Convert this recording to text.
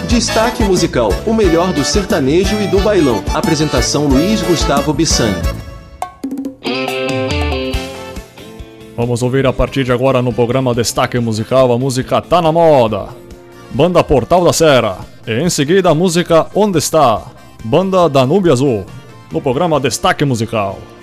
Destaque musical, o melhor do sertanejo e do bailão. Apresentação Luiz Gustavo Bissani. Vamos ouvir a partir de agora no programa Destaque Musical a música Tá Na Moda, Banda Portal da Serra, e em seguida a música Onde Está, Banda Danúbio Azul, no programa Destaque Musical.